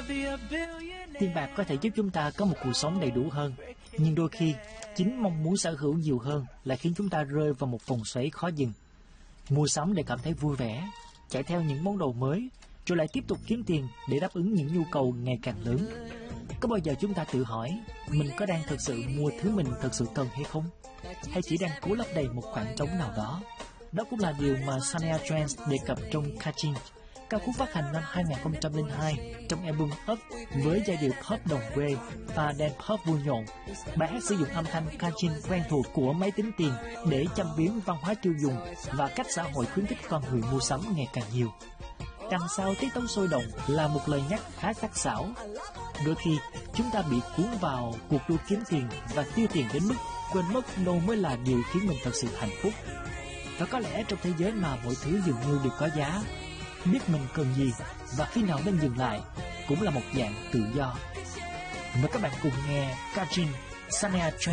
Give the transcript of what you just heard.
Tiền bạc có thể giúp chúng ta có một cuộc sống đầy đủ hơn, nhưng đôi khi chính mong muốn sở hữu nhiều hơn lại khiến chúng ta rơi vào một vòng xoáy khó dừng. Mua sắm để cảm thấy vui vẻ, chạy theo những món đồ mới, rồi lại tiếp tục kiếm tiền để đáp ứng những nhu cầu ngày càng lớn. Có bao giờ chúng ta tự hỏi mình có đang thực sự mua thứ mình thực sự cần hay không? Hay chỉ đang cố lấp đầy một khoảng trống nào đó? Đó cũng là điều mà Shania Twain đề cập trong Catching, ca khúc phát hành năm 2002 trong album Up với giai điệu pop đồng quê và đàn pop vui nhộn. Bài hát sử dụng âm thanh Catching quen thuộc của máy tính tiền để châm biếm văn hóa tiêu dùng và cách xã hội khuyến khích con người mua sắm ngày càng nhiều. Đằng sau tiết tấu sôi động là một lời nhắc khá sắc sảo. Đôi khi chúng ta bị cuốn vào cuộc đua kiếm tiền và tiêu tiền đến mức quên mất đâu mới là điều khiến mình thật sự hạnh phúc. Và có lẽ trong thế giới mà mọi thứ dường như đều có giá, biết mình cần gì và khi nào nên dừng lại cũng là một dạng tự do. Mời các bạn cùng nghe Catching, Shania Twain.